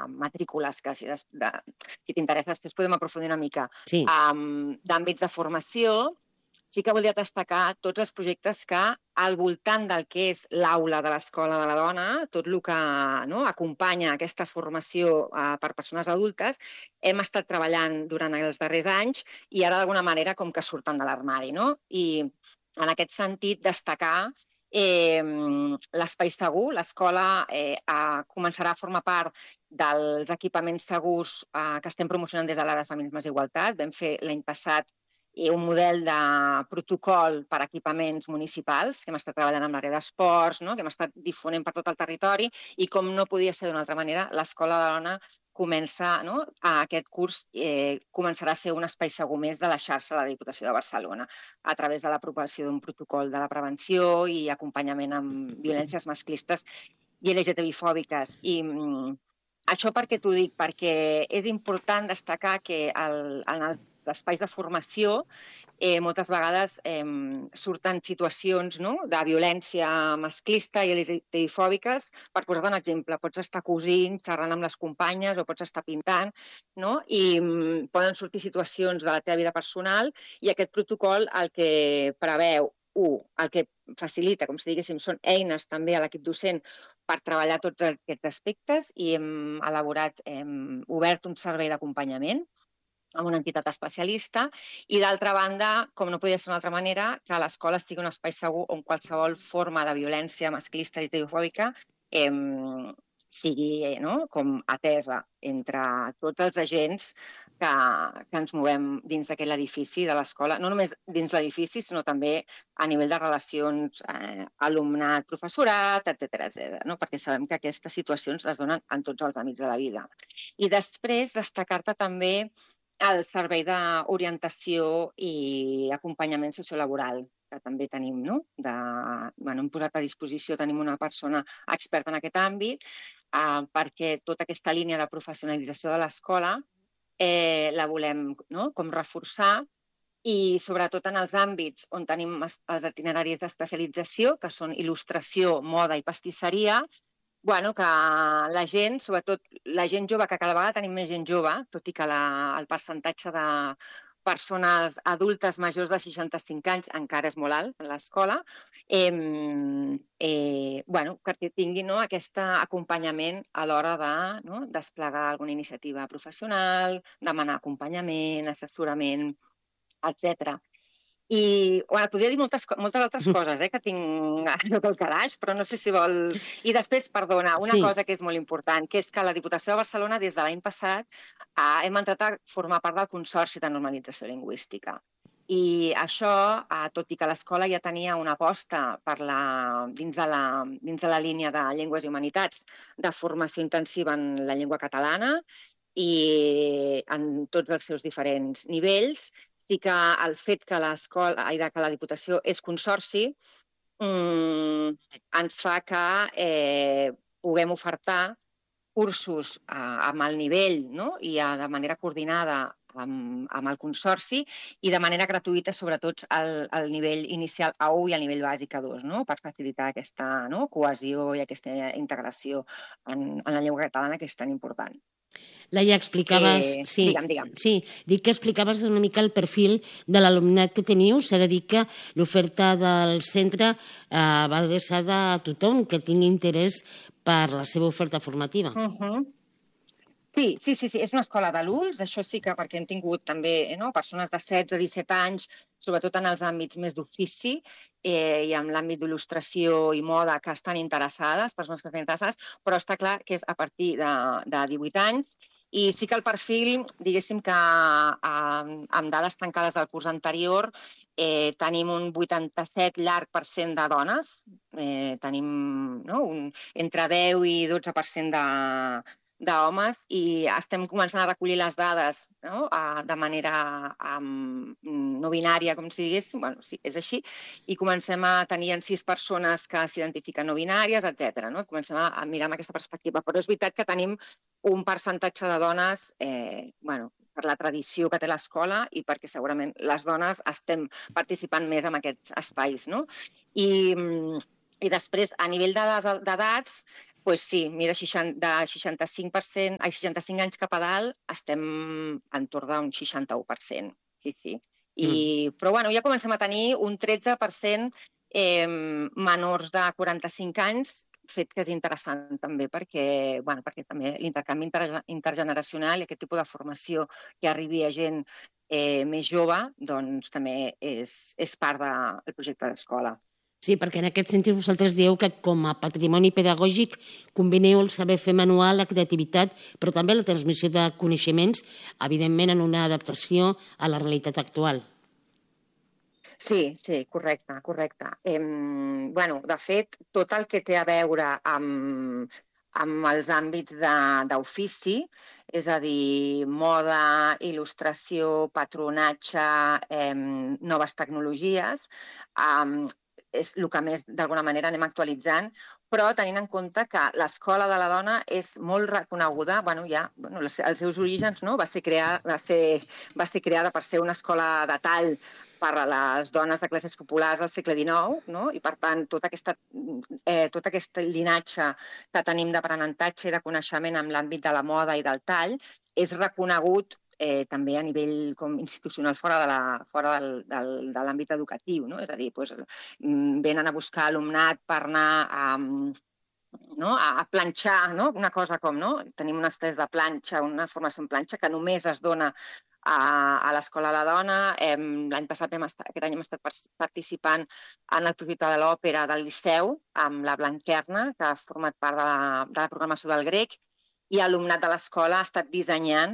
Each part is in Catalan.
matrícules, que si t'interessa després podem aprofundir una mica, Sí. d'àmbits de formació, sí que voldria destacar tots els projectes que al voltant del que és l'aula de l'Escola de la Dona, tot el que acompanya aquesta formació per persones adultes, hem estat treballant durant els darrers anys i ara d'alguna manera com que surten de l'armari. I en aquest sentit destacar l'espai segur. L'escola començarà a formar part dels equipaments segurs que estem promocionant des de l'Ara de Feminismes i Igualtat. Vam fer l'any passat un model de protocol per a equipaments municipals, que hem estat treballant amb l'àrea d'esports, que hem estat difonent per tot el territori, i com no podia ser d'una altra manera, l'Escola de la Dona comença, aquest curs començarà a ser un espai segur més de la xarxa de la Diputació de Barcelona, a través de l'aprovació d'un protocol de la prevenció i acompanyament amb violències masclistes i LGTBI-fòbiques. I això per què t'ho dic? Perquè és important destacar que en els espais de formació moltes vegades surten situacions de violència masclista i LGTBI-fòbiques. Per posar-te un exemple, pots estar cosint, xerrant amb les companyes o pots estar pintant, i poden sortir situacions de la teva vida personal i aquest protocol el que preveu, el que facilita, com si diguéssim, són eines també a l'equip docent per treballar tots aquests aspectes i hem obert un servei d'acompanyament amb una entitat especialista i, d'altra banda, com no podia ser d'una altra manera, que l'escola sigui un espai segur on qualsevol forma de violència masclista i LGTBI-fòbica sigui com atesa entre tots els agents que ens movem dins d'aquest edifici de l'escola, no només dins l'edifici, sinó també a nivell de relacions alumnat-professorat, etcètera, perquè sabem que aquestes situacions es donen en tots els àmbits de la vida. I després destacar-te també el servei d'orientació i acompanyament sociolaboral, que també tenim, hem posat a disposició, tenim una persona experta en aquest àmbit, perquè tota aquesta línia de professionalització de l'escola la volem com reforçar i sobretot en els àmbits on tenim els itineraris d'especialització, que són il·lustració, moda i pastisseria, que la gent, sobretot la gent jove, que cada vegada tenim més gent jove, tot i que el percentatge de persones adultes majors de 65 anys encara és molt alt a l'escola, que tinguin aquest acompanyament a l'hora de desplegar alguna iniciativa professional, demanar acompanyament, assessorament, etc. I podria dir moltes altres coses que tinc a tot el calaix, però no sé si vols... I després, perdona, una cosa que és molt important, que és que la Diputació de Barcelona, des de l'any passat, hem entrat a formar part del Consorci de Normalització Lingüística. I això, tot i que l'escola ja tenia una aposta dins de la línia de Llengües i Humanitats de formació intensiva en la llengua catalana i en tots els seus diferents nivells, sí que el fet que la Diputació és consorci ens fa que puguem ofertar cursos amb el nivell i de manera coordinada amb el consorci i de manera gratuïta, sobretot al nivell inicial A1 i al nivell bàsic A2, per facilitar aquesta cohesió i aquesta integració en la llengua catalana, que és tan important. Laia, explicaves... Digue'm. Sí, dic que explicaves una mica el perfil de l'alumnat que teniu. S'ha de dir que l'oferta del centre va adreçada a tothom que tingui interès per la seva oferta formativa. Sí, és una escola d'adults, això sí que perquè hem tingut també persones de 16 a 17 anys, sobretot en els àmbits més d'ofici i en l'àmbit d'il·lustració i moda que estan interessades, persones que estan interessades, però està clar que és a partir de 18 anys. I sí que el perfil, diguéssim que amb dades tancades del curs anterior, tenim un 87 llarg % de dones, tenim entre 10 i 12% d'homes i estem començant a recollir les dades de manera no binària, com si diguéssim, sí, és així, i comencem a tenir 6 persones que s'identifiquen no binàries, etc. Comencem a mirar amb aquesta perspectiva, però és veritat que tenim un percentatge de dones, per la tradició que té l'escola i perquè segurament les dones estem participant més en aquests espais. I després, a nivell d'edats, Doncs sí, mira, de 65 anys cap a dalt estem entorn d'un 61%. Sí, sí. Però bueno, ja comencem a tenir un 13% menors de 45 anys, fet que és interessant també perquè també l'intercanvi intergeneracional i aquest tipus de formació que arribi a gent més jove, doncs també és part del projecte d'escola. Sí, perquè en aquest sentit vosaltres dieu que com a patrimoni pedagògic combineu el saber fer manual, la creativitat, però també la transmissió de coneixements, evidentment en una adaptació a la realitat actual. Sí, correcte. De fet, tot el que té a veure amb els àmbits d'ofici, és a dir, moda, il·lustració, patronatge, noves tecnologies, és el que més, d'alguna manera, anem actualitzant, però tenint en compte que l'Escola de la Dona és molt reconeguda, els seus orígens, no? va ser creada per ser una escola de tall per a les dones de classes populars al segle XIX, no? I per tant tot aquest linatge que tenim d'aprenentatge i de coneixement en l'àmbit de la moda i del tall és reconegut també a nivell institucional fora de l'àmbit educatiu, no? És a dir, venen a buscar alumnat per anar a planxar, no? Una cosa com, no? Tenim unes classes de planxa, una formació en planxa que només es dona a l'Escola de la Dona. Aquest any hem estat participant en el projecte de l'òpera del Liceu amb la Blanquerna, que ha format part de la programació del Grec, i l'alumnat de l'escola ha estat dissenyant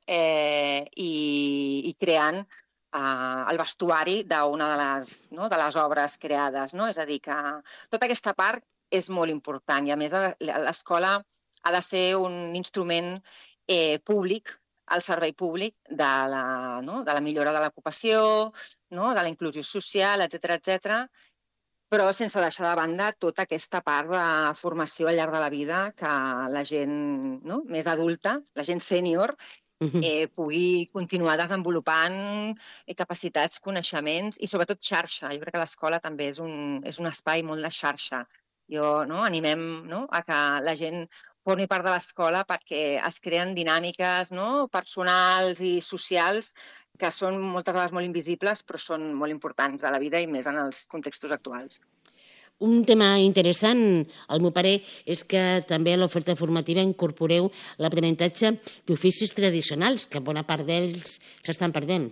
i creant el vestuari d'una de les obres creades. No? És a dir, que tota aquesta part és molt important i, a més, l'escola ha de ser un instrument públic, al servei públic de la millora de l'ocupació, de la inclusió social, etc., però sense deixar de banda tota aquesta part de formació al llarg de la vida que la gent més adulta, la gent sènior, pugui continuar desenvolupant capacitats, coneixements i sobretot xarxa. Jo crec que l'escola també és un espai molt de xarxa. Animem a que la gent formi part de l'escola perquè es creen dinàmiques personals i socials que són moltes vegades molt invisibles però són molt importants a la vida i més en els contextos actuals. Un tema interessant, al meu parer, és que també a l'oferta formativa incorporeu l'aprenentatge d'oficis tradicionals, que bona part d'ells s'estan perdent.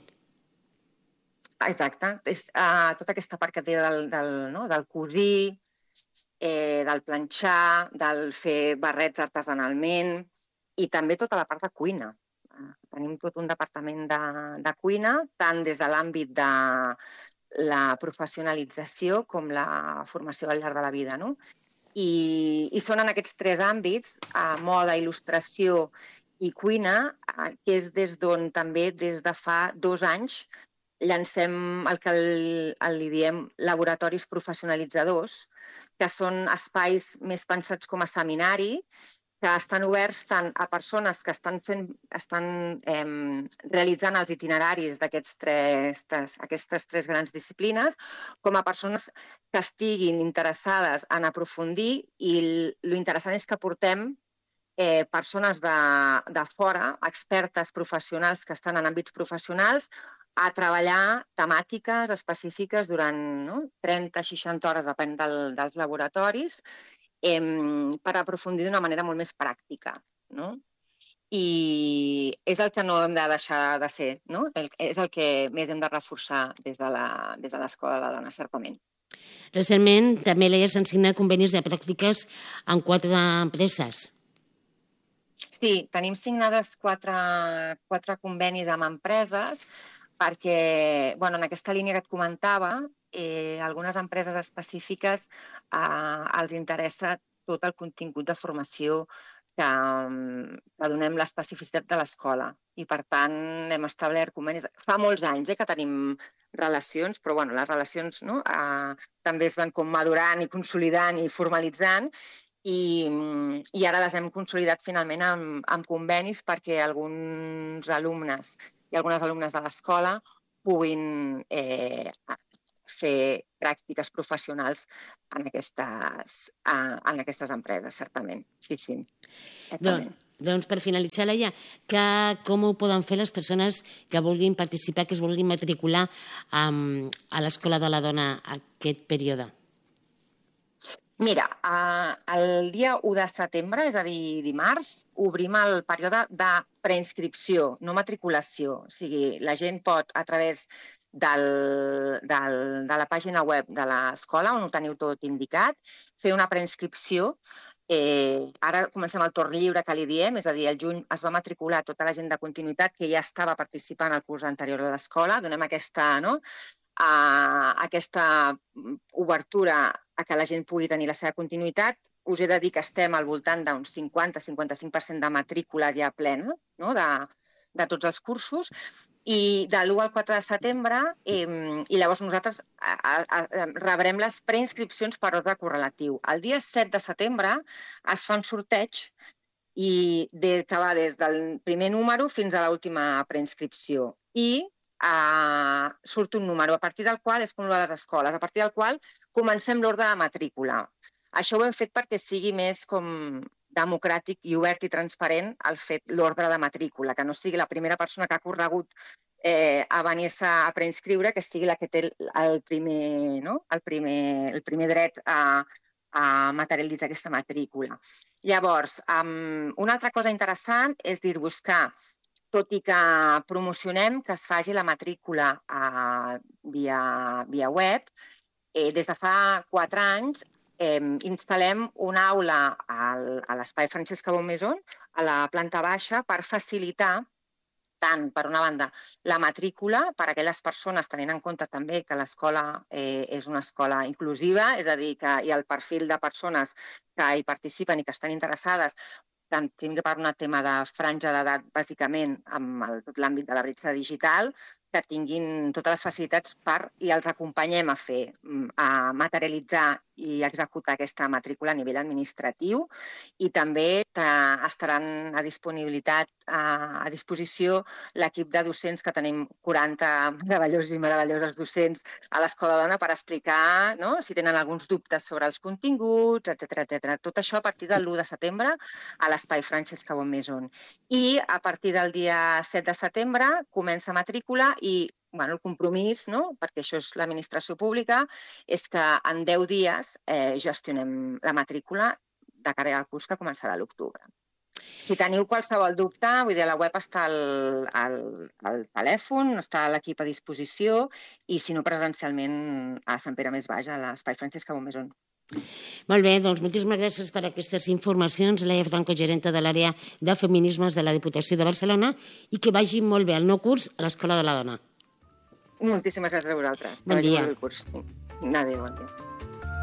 Exacte. Tota aquesta part que té del cosir, del planxar, del fer barrets artesanalment i també tota la part de cuina. Tenim tot un departament de cuina, tant des de l'àmbit de la professionalització com la formació al llarg de la vida. I són en aquests tres àmbits, moda, il·lustració i cuina, que és des d'on també des de fa 2 anys llancem el que li diem laboratoris professionalitzadors, que són espais més pensats com a seminari, que estan oberts tant a persones que estan realitzant els itineraris d'aquestes 3 grans disciplines, com a persones que estiguin interessades en aprofundir, i l'interessant és que portem persones de fora, expertes professionals que estan en àmbits professionals, a treballar temàtiques específiques durant 30-60 hores, depèn dels laboratoris, per aprofundir d'una manera molt més pràctica. I és el que no hem de deixar de ser, és el que més hem de reforçar des de l'Escola de la Dona, certament. Recentment també s'han signat convenis de pràctiques amb 4 empreses. Sí, tenim signades 4 convenis amb empreses perquè, en aquesta línia que et comentava, algunes empreses específiques els interessa tot el contingut de formació que donem l'especificitat de l'escola. I, per tant, hem establert convenis. Fa molts anys que tenim relacions, però les relacions també es van madurant i consolidant i formalitzant, i ara les hem consolidat finalment amb convenis perquè alguns alumnes i algunes alumnes de l'escola puguin fer pràctiques professionals en aquestes empreses, certament. Sí, exactament. Doncs per finalitzar, Laia, com ho poden fer les persones que vulguin participar, que es vulguin matricular a l'Escola de la Dona aquest període? Mira, el dia 1 de setembre, és a dir, dimarts, obrim el període de preinscripció, no matriculació. O sigui, la gent pot, a través de la pàgina web de l'escola, on ho teniu tot indicat, fer una preinscripció. Ara comencem el torn lliure, que li diem, és a dir, el juny es va matricular tota la gent de continuïtat que ja estava participant al curs anterior de l'escola. Donem aquesta obertura a que la gent pugui tenir la seva continuïtat. Us he de dir que estem al voltant d'un 50-55% de matrícula ja plena, de tots els cursos, i de l'1 al 4 de setembre, i llavors nosaltres rebrem les preinscripcions per ordre correlatiu. El dia 7 de setembre es fa un sorteig que va des del primer número fins a l'última preinscripció. I surt un número, a partir del qual, és com el de les escoles, a partir del qual comencem l'ordre de matrícula. Això ho hem fet perquè sigui més com democràtic i obert i transparent l'ordre de matrícula, que no sigui la primera persona que ha corregut a venir-se a preinscriure, que sigui la que té el primer dret a materialitzar aquesta matrícula. Llavors, una altra cosa interessant és dir-vos que, tot i que promocionem que es faci la matrícula via web, des de fa 4 anys instal·lem una aula a l'espai Francesca Bonnemaison, a la planta baixa, per facilitar tant, per una banda, la matrícula per a aquelles persones, tenint en compte també que l'escola és una escola inclusiva, és a dir, que hi ha el perfil de persones que hi participen i que estan interessades, tinc que parlar un tema de franja d'edat, bàsicament, amb tot l'àmbit de la bretxa digital, que tinguin totes les facilitats i els acompanyem a materialitzar i executar aquesta matrícula a nivell administratiu, i també estaran a disposició l'equip de docents, que tenim 40 meravellosos i meravelloses docents a l'Escola Dona, per explicar si tenen alguns dubtes sobre els continguts, etc. Tot això a partir de l'1 de setembre a l'espai Francesca Bonnemaison. I a partir del dia 7 de setembre comença matrícula i el compromís, perquè això és l'administració pública, és que en 10 dies gestionem la matrícula de cara al curs que començarà a l'octubre. Si teniu qualsevol dubte, vull dir, a la web està el telèfon, està l'equip a disposició, i si no, presencialment a Sant Pere Més Baix, a l'espai Francesca Bonnemaison. Molt bé, doncs moltíssimes gràcies per aquestes informacions, Laia Franco, gerenta de l'àrea de feminismes de la Diputació de Barcelona, i que vagi molt bé el nou curs a l'Escola de la Dona. Moltíssimes gràcies a vosaltres. Bon dia. Adéu, bon dia.